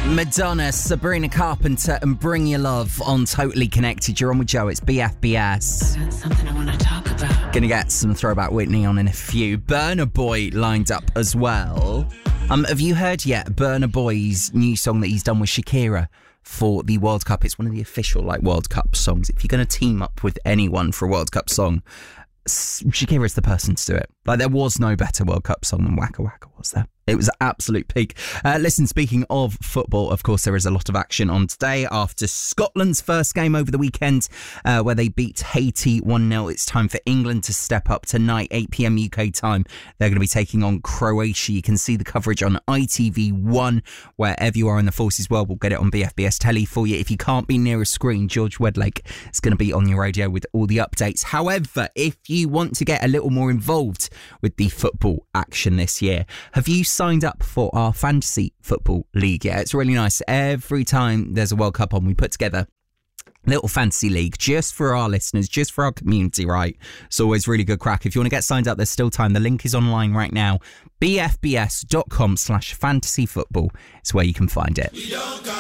Madonna, Sabrina Carpenter, and Bring Your Love on Totally Connected. You're on with Joe, it's BFBS. Got something I want to talk about. Gonna get some Throwback Whitney on in a few. Burna Boy lined up as well. Have you heard yet Burna Boy's new song that he's done with Shakira for the World Cup? It's one of the official World Cup songs. If you're going to team up with anyone for a World Cup song, Shakira's the person to do it. There was no better World Cup song than Waka Waka, was there? It was an absolute peak. Listen, speaking of football, of course, there is a lot of action on today after Scotland's first game over the weekend, where they beat Haiti 1-0. It's time for England to step up tonight, 8 p.m. UK time. They're going to be taking on Croatia. You can see the coverage on ITV1. Wherever you are in the forces world, we'll get it on BFBS telly for you. If you can't be near a screen, George Wedlake is going to be on your radio with all the updates. However, if you want to get a little more involved with the football action this year, have you signed up for our fantasy football league? Yeah, it's really nice. Every time there's a World Cup on, we put together a little fantasy league just for our listeners, just for our community, right? It's always really good crack. If you want to get signed up, there's still time. The link is online right now. bfbs.com/fantasyfootball is where you can find it.